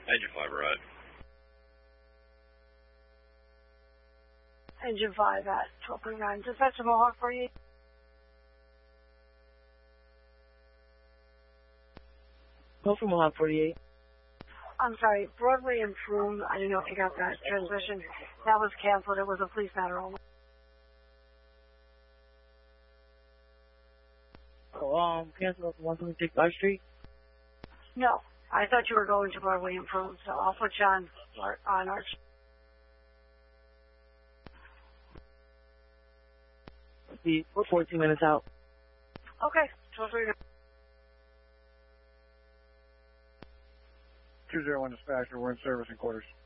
Engine 5, right. Engine 5 at 12:39. Dispatch to Mohawk 48. Go for Mohawk 48. I'm sorry, Broadway and Froome. I don't know if you got that transmission. That was canceled. It was a police matter only. Oh, cancel up 126 Arch Street? No, I thought you were going to Broadway and Froome, so I'll put you on Arch. We're 14 minutes out. Okay, 12:39. 201 dispatcher, we're in service in quarters.